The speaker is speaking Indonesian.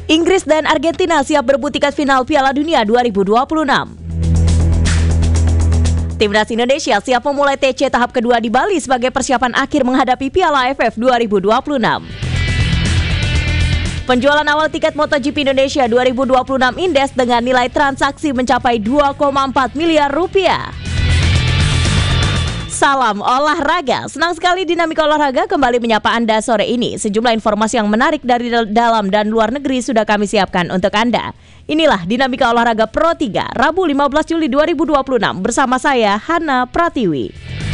Inggris dan Argentina siap berebut tiket final Piala Dunia 2026. Timnas Indonesia siap memulai TC tahap kedua di Bali sebagai persiapan akhir menghadapi Piala AFF 2026. Penjualan awal tiket MotoGP Indonesia 2026 Indes dengan nilai transaksi mencapai 2,4 miliar rupiah. Salam olahraga, senang sekali Dinamika Olahraga kembali menyapa Anda sore ini. Sejumlah informasi yang menarik dari dalam dan luar negeri sudah kami siapkan untuk Anda. Inilah Dinamika Olahraga Pro 3, Rabu 15 Juli 2026 bersama saya, Hana Pratiwi.